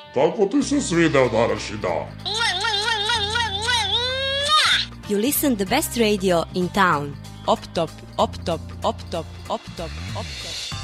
Kako ti se svideo današnji dan? You listen the best radio in town. Op top, op top, op top, op top, op top.